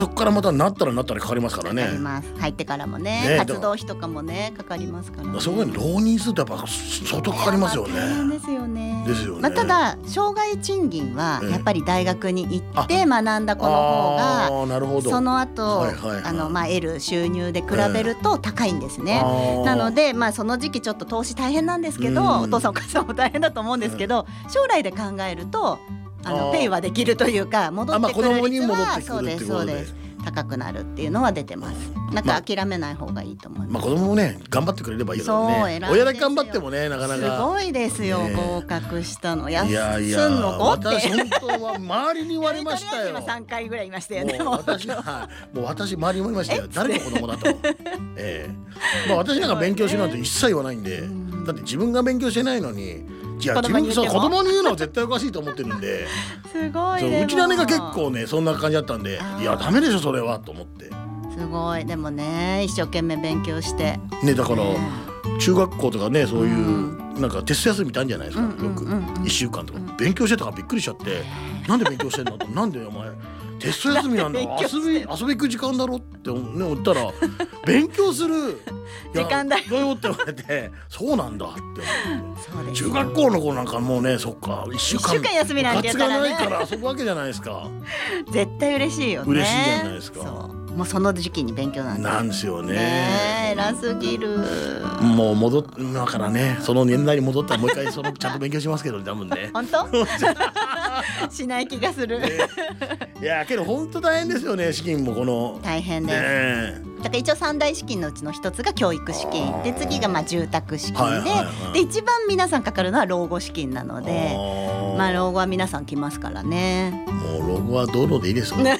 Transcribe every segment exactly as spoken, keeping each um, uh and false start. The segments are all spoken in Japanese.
そこからまたなったらなったらかかりますからね。 かかります。入ってからもね、 ね活動費とかもねかかりますからね。 そこに浪人するとやっぱ相当かかりますよね。 大変ですよね。 ですよね。 まあ、ただ生涯賃金はやっぱり大学に行って学んだ子の方が、 あーなるほど。 その後、 はいはいはい、 あのまあ得る収入で比べると高いんですね。なのでまあその時期ちょっと投資大変なんですけど、お父さんお母さんも大変だと思うんですけど、将来で考えるとあのペイはできるというか、戻ってくる率はそうですそうです高くなるっていうのは出てます。なんか諦めない方がいいと思います。 まあ、子供もね頑張ってくれればいいけどね。親だけ頑張ってもねなかなかすごいですよ、ね、合格したのやいやいやすんの子って私本当は周りに言われましたよ。 今さんかいぐらいいましたよね。 もう私はもう私周りに言われましたよ。誰の子供だと、ええまあ、私なんか勉強しないと一切言わないんで、だって自分が勉強してないのにいや自分そう子供に言うのは絶対おかしいと思ってるんで。 すごい。 うちの姉が結構ねそんな感じだったんで、いやダメでしょそれはと思って。 すごい。でもね一生懸命勉強してね、だから、ね、中学校とかねそういう、うん、なんかテスト休みってあるんじゃないですか、うんうんうんうん、よくいっしゅうかんとか、うん、勉強してたからびっくりしちゃって、なんで勉強してんのとなんでお前テスト休みなんだ遊び遊び行く時間だろってね言ったら勉強する時間だよどうよって言われてそうなんだって思って中学校の子なんかもうねそっかいっしゅうかん休みなんて言ったらね部活がないから遊ぶわけじゃないですか。 絶対嬉しいよね。 嬉しいじゃないですか。 そうもうその時期に勉強なんですなんですよね。 ね偉すぎる。 もう戻っだからねその年代に戻ったらもう一回そのちゃんと勉強しますけどね多分ね。 本当しない気がする、ね、 いやけど本当大変ですよね。資金もこの大変です、ね、だから一応三大資金のうちの一つが教育資金で次がまあ住宅資金 で,、はいはいはい、で一番皆さんかかるのは老後資金なのであまあ老後は皆さん来ますからね。 もう老後は道路でいいですよね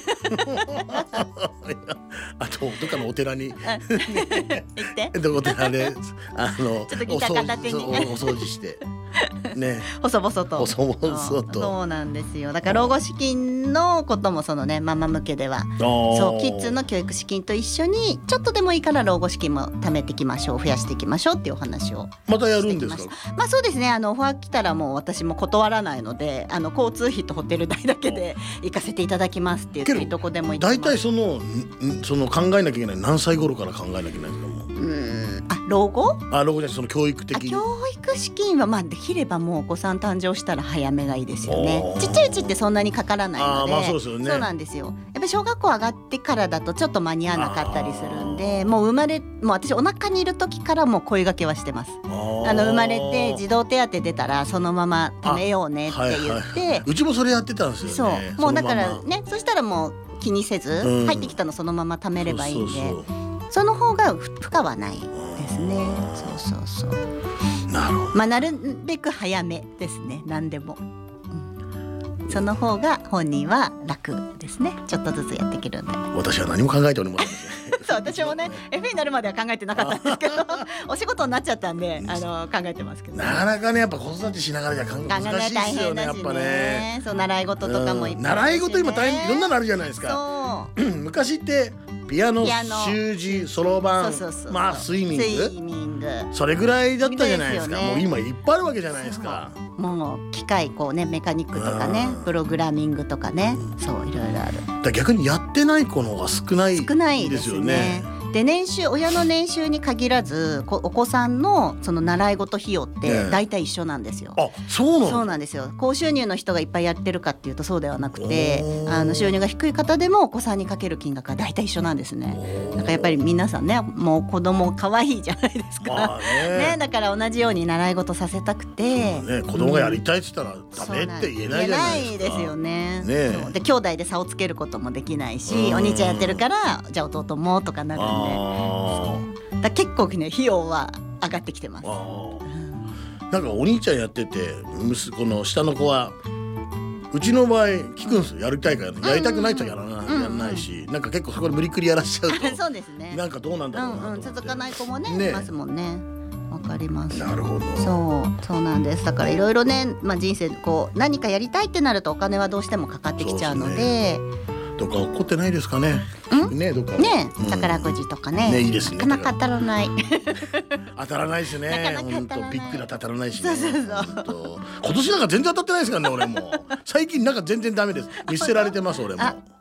あとどっかのお寺に行ってお寺であのちょっとギター片手にお掃除してね細々と細々とそうなんですよ。だから老後資金のこともそのねママ向けではそうキッズの教育資金と一緒にちょっとでもいいから老後資金も貯めていきましょう増やしていきましょうっていうお話をまたやるんですか。 まあそうですね。あのオファー来たらもう私も断らないのであの交通費とホテル代だけで行かせていただきますって言ってどこでも行ってます。 大体そのその考えなきゃいけない何歳頃から考えなきゃいけないんですか。もううんあ老後あ老後じゃその教育的に教育資金はまあできればもうお子さん誕生したら早めがいいですよね。ちっちゃいうちってそんなにかからないので。 あ、まあそうですよね。 そうなんですよ。やっぱり小学校上がってからだとちょっと間に合わなかったりするんでもう生まれもう私お腹にいる時からもう声掛けはしてます。ああの生まれて児童手当出たらそのまま貯めようねって言って、はいはい、 うちもそれやってたんですよね。 そうもうだからねそしたらもう気にせず、うん、入ってきたのそのまま貯めればいいんで そうそうそうその方が負荷はないですね。そうそうそうなるほど、 まあ、なるべく早めですね何でも、うん、その方が本人は楽ですね。ちょっとずつやっていけるんで。 私は何も考えておりませんそう私もね エフエー になるまでは考えてなかったんですけどお仕事になっちゃったんであの考えてますけど、ね、 なかなかねやっぱ子育てしながらじゃ考え難しいですよね。やっぱねそう習い事とかもいっぱい、ね、 習い事今大変いろんなのあるじゃないですか。そう昔ってピアノ、習字、そろばん、まあスイミング、スイミングそれぐらいだったじゃないですか。もう今いっぱいあるわけじゃないですか。 もう機械こうねメカニックとかねプログラミングとかねそういろいろある。 だ逆にやってない子の方が少ないですよね。 少ないですね。で年収親の年収に限らずお子さんのその習い事費用って大体一緒なんですよ、 ね、あそうなんそうなんですよ。高収入の人がいっぱいやってるかっていうとそうではなくてあの収入が低い方でもお子さんにかける金額は大体一緒なんですね。なんかやっぱり皆さんねもう子供可愛いじゃないですか、まあ ね, ねだから同じように習い事させたくて、 ね、子供がやりたいって言ったら、うん、ダメって言えないじゃないですか。 言えないですよ ね, ねそうで兄弟で差をつけることもできないしお兄ちゃんやってるからじゃあ弟もとかなるんでだ結構ね費用は上がってきてます。 なんかお兄ちゃんやってて息子の下の子はうちの場合聞くんですよ。やりたいからやりたくないとやらない、うんうん、やらないしなんか結構そこで無理くりやらしちゃうとそうですね。 なんかどうなんだろうなと思って、 うんうん、続かない子も ね, ねいますもんね。わかります。 なるほど。 そうそうなんです。だからいろいろね、まあ、人生こう何かやりたいってなるとお金はどうしてもかかってきちゃうのでどっか起こってないですかね。ねどっかね、うん、宝くじとかね。 ねいいですね。 なかなか当たらない。 当たらないですね。本当ビッグな当たらないしね。 そうそうそう今年なんか全然当たってないですからね俺も。最近なんか全然ダメです。見捨てられてます俺も。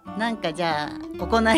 なんかじゃあ行い